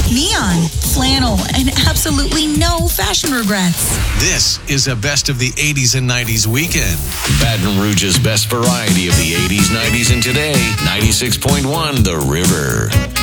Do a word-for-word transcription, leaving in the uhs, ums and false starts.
neon, flannel, and absolutely no fashion regrets. This is a best of the eighties and nineties weekend. Baton Rouge's best variety of the eighties, nineties, and today. ninety-six point one The River.